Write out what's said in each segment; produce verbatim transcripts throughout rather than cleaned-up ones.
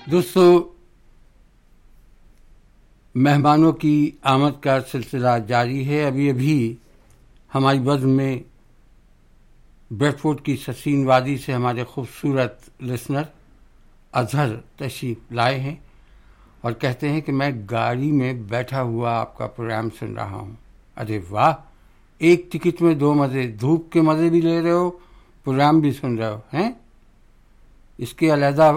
دوستو، مہمانوں کی آمد کا سلسلہ جاری ہے۔ ابھی ابھی ہماری بزم میں بریڈ فورٹ کی سسین وادی سے ہمارے خوبصورت لسنر اظہر تشریف لائے ہیں اور کہتے ہیں کہ میں گاڑی میں بیٹھا ہوا آپ کا پروگرام سن رہا ہوں۔ ارے واہ، ایک ٹکٹ میں دو مزے، دھوپ کے مزے بھی لے رہے ہو، پروگرام بھی سن رہے ہو ہیں؟ اس کے علیحدہ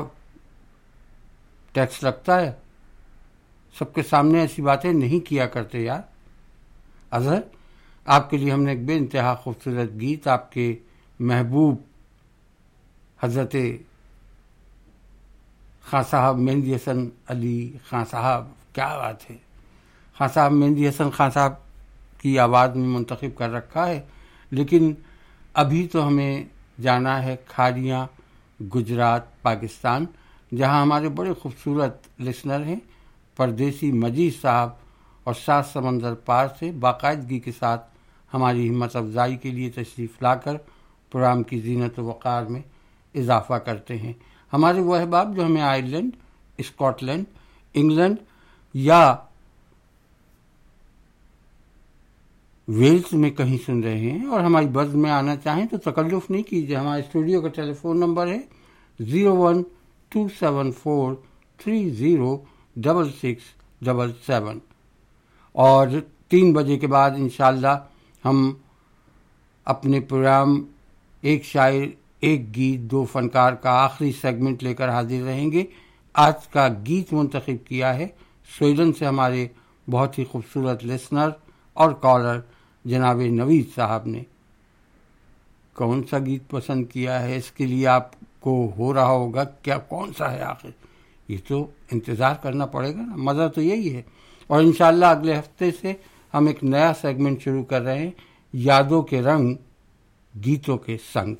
ٹیکس لگتا ہے؟ سب کے سامنے ایسی باتیں نہیں کیا کرتے یار۔ اظہر، آپ کے لیے ہم نے ایک بے انتہا خوبصورت گیت آپ کے محبوب حضرت خان صاحب مہندی حسن علی خان صاحب، کیا بات ہے، خان صاحب مہندی حسن خان صاحب کی آواز میں منتخب کر رکھا ہے، لیکن ابھی تو ہمیں جانا ہے کھاڑیاں گجرات پاکستان، جہاں ہمارے بڑے خوبصورت لسنر ہیں پردیسی مجید صاحب، اور سات سمندر پار سے باقاعدگی کے ساتھ ہماری ہمت افزائی کے لیے تشریف لا کر پروگرام کی زینت و وقار میں اضافہ کرتے ہیں۔ ہمارے وہ احباب جو ہمیں آئرلینڈ، اسکاٹ لینڈ، انگلینڈ یا ویلز میں کہیں سن رہے ہیں اور ہماری بزم میں آنا چاہیں تو تکلف نہیں کیجیے۔ ہمارے اسٹوڈیو کا ٹیلی فون نمبر ہے zero one to seven four three zero double six double seven, اور تین بجے کے بعد انشاءاللہ ہم اپنے پروگرام ایک شاعر ایک گیت دو فنکار کا آخری سیگمنٹ لے کر حاضر رہیں گے۔ آج کا گیت منتخب کیا ہے سویڈن سے ہمارے بہت ہی خوبصورت لسنر اور کالر جناب نوید صاحب نے۔ کون سا گیت پسند کیا ہے اس کے لیے آپ کو ہو رہا ہوگا کیا کون سا ہے آخر، یہ تو انتظار کرنا پڑے گا نا، مزہ تو یہی ہے۔ اور انشاءاللہ اگلے ہفتے سے ہم ایک نیا سیگمنٹ شروع کر رہے ہیں، یادوں کے رنگ گیتوں کے سنگ۔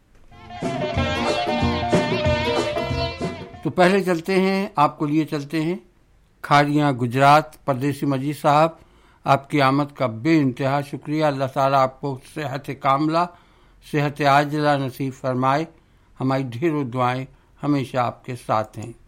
تو پہلے چلتے ہیں، آپ کو لیے چلتے ہیں کھاڑیاں گجرات، پردیسی مجید صاحب، آپ کی آمد کا بے انتہا شکریہ۔ اللہ تعالیٰ آپ کو صحت کاملہ، صحت عاجلہ نصیب فرمائے۔ ہماری ڈھیروں دعائیں ہمیشہ آپ کے ساتھ ہیں۔